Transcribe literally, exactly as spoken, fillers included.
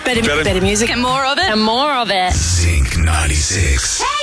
Better, better, better music. And more of it. And more of it. Zinc ninety-six.